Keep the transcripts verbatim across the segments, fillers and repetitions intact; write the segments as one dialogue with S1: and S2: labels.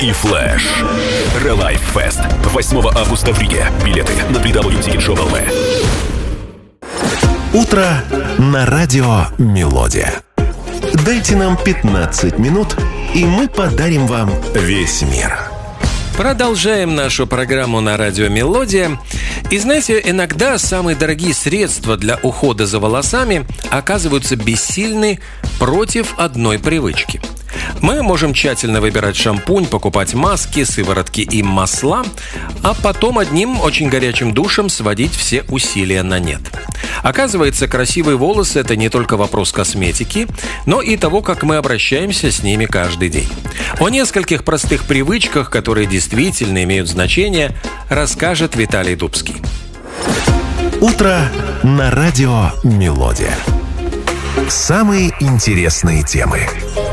S1: и Флэш. Релайф Фест. восьмого августа в Риге. Билеты на дабл ю дабл ю дабл ю точка тикет шоу точка эл ви.
S2: Утро на радио «Мелодия». Дайте нам пятнадцать минут, и мы подарим вам весь мир.
S3: Продолжаем нашу программу на радио «Мелодия». И знаете, иногда самые дорогие средства для ухода за волосами оказываются бессильны против одной привычки. Мы можем тщательно выбирать шампунь, покупать маски, сыворотки и масла, а потом одним очень горячим душем сводить все усилия на нет. Оказывается, красивые волосы – это не только вопрос косметики, но и того, как мы обращаемся с ними каждый день. О нескольких простых привычках, которые действительно имеют значение, расскажет Виталий Дубский.
S2: Утро на радио «Мелодия». Самые интересные темы.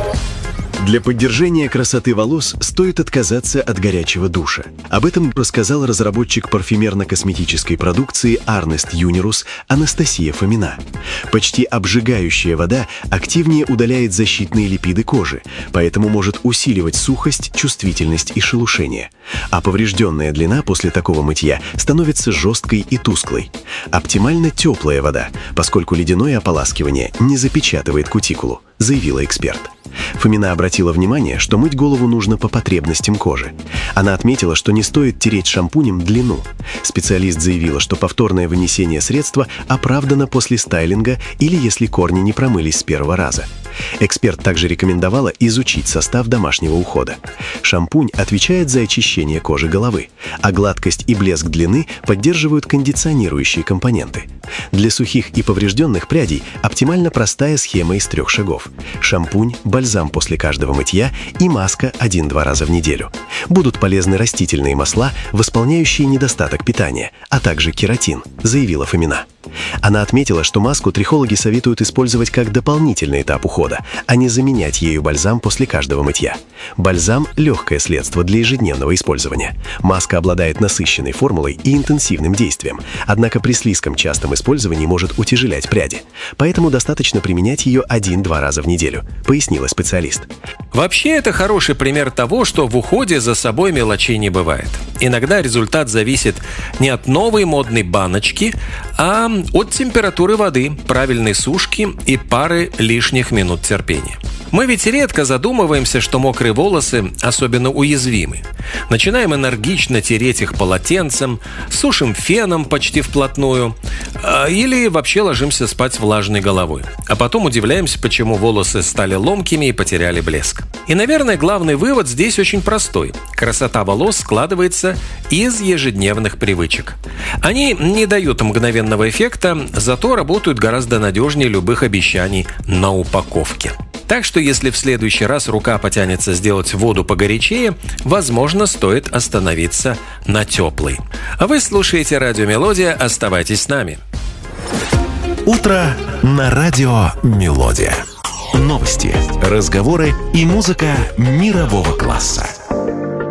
S4: Для поддержания красоты волос стоит отказаться от горячего душа. Об этом рассказал разработчик парфюмерно-косметической продукции Арнест Юнирус Анастасия Фомина. Почти обжигающая вода активнее удаляет защитные липиды кожи, поэтому может усиливать сухость, чувствительность и шелушение. А поврежденная длина после такого мытья становится жесткой и тусклой. Оптимально теплая вода, поскольку ледяное ополаскивание не запечатывает кутикулу, заявила эксперт. Фомина обратила внимание, что мыть голову нужно по потребностям кожи. Она отметила, что не стоит тереть шампунем длину. Специалист заявила, что повторное вынесение средства оправдано после стайлинга или если корни не промылись с первого раза. Эксперт также рекомендовала изучить состав домашнего ухода. Шампунь отвечает за очищение кожи головы, а гладкость и блеск длины поддерживают кондиционирующие компоненты. Для сухих и поврежденных прядей оптимально простая схема из трех шагов. Шампунь, бальзам после каждого мытья и маска один-два раза в неделю. Будут полезны растительные масла, восполняющие недостаток питания, а также кератин, заявила Фомина. Она отметила, что маску трихологи советуют использовать как дополнительный этап ухода, а не заменять ею бальзам после каждого мытья. Бальзам – легкое средство для ежедневного использования. Маска обладает насыщенной формулой и интенсивным действием, однако при слизком частом использовании может утяжелять пряди. Поэтому достаточно применять ее один-два раза в неделю, пояснила специалист.
S3: Вообще, это хороший пример того, что в уходе за собой мелочей не бывает. Иногда результат зависит не от новой модной баночки, а от температуры воды, правильной сушки и пары лишних минут терпения. Мы ведь редко задумываемся, что мокрые волосы особенно уязвимы. Начинаем энергично тереть их полотенцем, сушим феном почти вплотную, или вообще ложимся спать влажной головой. А потом удивляемся, почему волосы стали ломкими и потеряли блеск. И, наверное, главный вывод здесь очень простой. Красота волос складывается из ежедневных привычек. Они не дают мгновенного эффекта, зато работают гораздо надежнее любых обещаний на упаковке. Так что, если в следующий раз рука потянется сделать воду погорячее, возможно, стоит остановиться на теплой. А вы слушаете радио «Мелодия», оставайтесь с нами.
S2: Утро на радио «Мелодия». Новости, разговоры и музыка мирового класса.